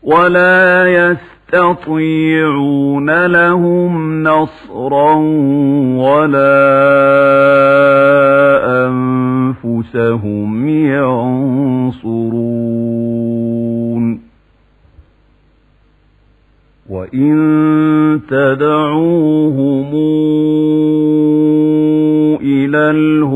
ولا يستطيعون لهم نصرا ولا أنفسهم ينصرون وإن تدعوهم إلى الهدى